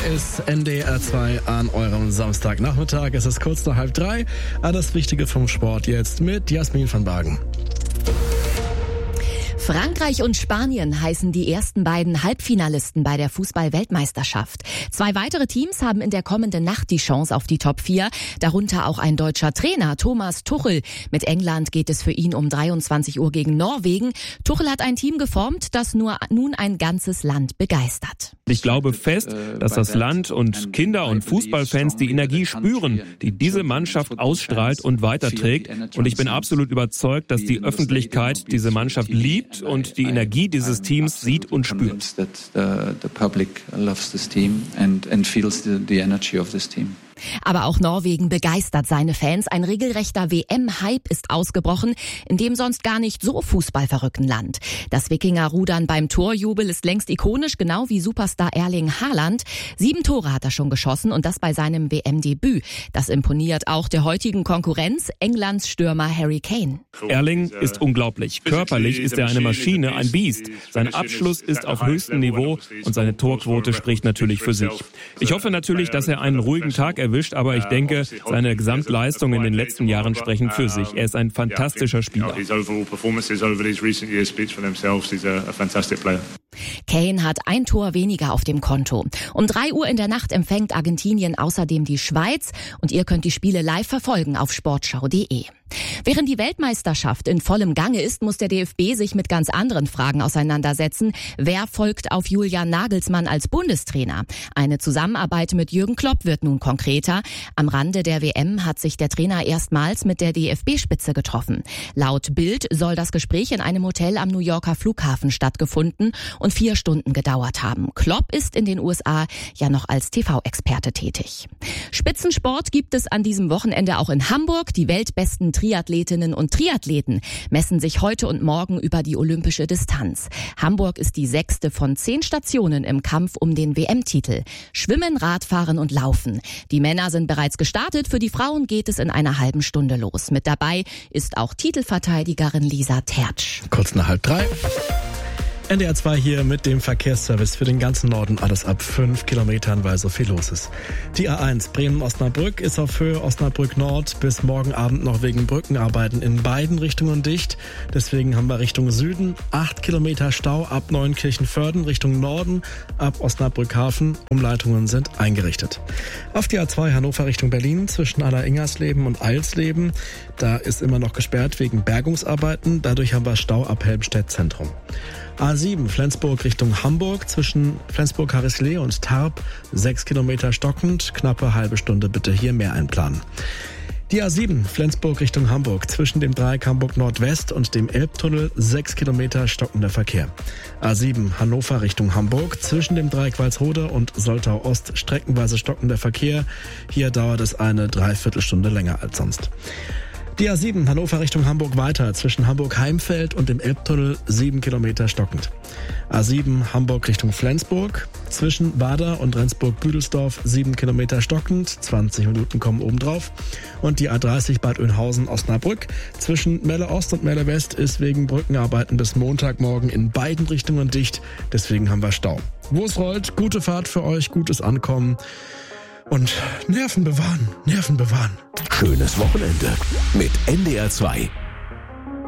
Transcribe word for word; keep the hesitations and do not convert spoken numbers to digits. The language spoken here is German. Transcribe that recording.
ist N D R zwei an eurem Samstagnachmittag. Es ist kurz nach halb drei. Alles Wichtige vom Sport jetzt mit Jasmin van Bargen. Frankreich und Spanien heißen die ersten beiden Halbfinalisten bei der Fußball-Weltmeisterschaft. Zwei weitere Teams haben in der kommenden Nacht die Chance auf die Top vier, darunter auch ein deutscher Trainer, Thomas Tuchel. Mit England geht es für ihn um dreiundzwanzig Uhr gegen Norwegen. Tuchel hat ein Team geformt, das nur nun ein ganzes Land begeistert. Ich glaube fest, dass das Land und Kinder und Fußballfans die Energie spüren, die diese Mannschaft ausstrahlt und weiterträgt. Und ich bin absolut überzeugt, dass die Öffentlichkeit diese Mannschaft liebt und die Energie dieses Teams sieht und spürt. Aber auch Norwegen begeistert seine Fans. Ein regelrechter W M-Hype ist ausgebrochen, in dem sonst gar nicht so fußballverrückten Land. Das Wikinger-Rudern beim Torjubel ist längst ikonisch, genau wie Superstar Erling Haaland. Sieben Tore hat er schon geschossen und das bei seinem W M-Debüt. Das imponiert auch der heutigen Konkurrenz, Englands Stürmer Harry Kane. Erling ist unglaublich. Körperlich ist er eine Maschine, ein Biest. Sein Abschluss ist auf höchstem Niveau und seine Torquote spricht natürlich für sich. Ich hoffe natürlich, dass er einen ruhigen Tag erwischt. Aber ich denke, seine Gesamtleistungen in den letzten Jahren sprechen für sich. Er ist ein fantastischer Spieler. Kane hat ein Tor weniger auf dem Konto. Um drei Uhr in der Nacht empfängt Argentinien außerdem die Schweiz und ihr könnt die Spiele live verfolgen auf sportschau punkt de. Während die Weltmeisterschaft in vollem Gange ist, muss der D F B sich mit ganz anderen Fragen auseinandersetzen. Wer folgt auf Julian Nagelsmann als Bundestrainer? Eine Zusammenarbeit mit Jürgen Klopp wird nun konkreter. Am Rande der W M hat sich der Trainer erstmals mit der D F B-Spitze getroffen. Laut Bild soll das Gespräch in einem Hotel am New Yorker Flughafen stattgefunden und vier Stunden gedauert haben. Klopp ist in den U S A ja noch als T V-Experte tätig. Spitzensport gibt es an diesem Wochenende auch in Hamburg. Die weltbesten Triathletinnen und Triathleten messen sich heute und morgen über die olympische Distanz. Hamburg ist die sechste von zehn Stationen im Kampf um den W M-Titel. Schwimmen, Radfahren und Laufen. Die Männer sind bereits gestartet, für die Frauen geht es in einer halben Stunde los. Mit dabei ist auch Titelverteidigerin Lisa Tertsch. Kurz nach halb drei. N D R zwei hier mit dem Verkehrsservice für den ganzen Norden, alles ab fünf Kilometern, weil so viel los ist. Die A eins Bremen-Osnabrück ist auf Höhe Osnabrück Nord bis morgen Abend noch wegen Brückenarbeiten in beiden Richtungen dicht. Deswegen haben wir Richtung Süden acht Kilometer Stau ab Neunkirchen-Vörden, Richtung Norden ab Osnabrück-Hafen. Umleitungen sind eingerichtet. Auf die A zwei Hannover Richtung Berlin zwischen Aller-Ingersleben und Eilsleben. Da ist immer noch gesperrt wegen Bergungsarbeiten. Dadurch haben wir Stau ab Helmstedt-Zentrum. A sieben Flensburg Richtung Hamburg zwischen Flensburg-Harrislee und Tarp sechs Kilometer stockend, knappe halbe Stunde bitte hier mehr einplanen. Die A sieben Flensburg Richtung Hamburg zwischen dem Dreieck Hamburg Nordwest und dem Elbtunnel sechs Kilometer stockender Verkehr. A sieben Hannover Richtung Hamburg zwischen dem Dreieck Walsrode und Soltau Ost streckenweise stockender Verkehr. Hier dauert es eine Dreiviertelstunde länger als sonst. Die A sieben Hannover Richtung Hamburg weiter zwischen Hamburg-Heimfeld und dem Elbtunnel sieben Kilometer stockend. A sieben Hamburg Richtung Flensburg zwischen Bader und Rendsburg-Büdelsdorf sieben Kilometer stockend, zwanzig Minuten kommen obendrauf. Und die A dreißig Bad Oeynhausen-Osnabrück zwischen Melle Ost und Melle West ist wegen Brückenarbeiten bis Montagmorgen in beiden Richtungen dicht, deswegen haben wir Stau. Wo es rollt, gute Fahrt für euch, gutes Ankommen. Und Nerven bewahren, Nerven bewahren. Schönes Wochenende mit N D R zwei.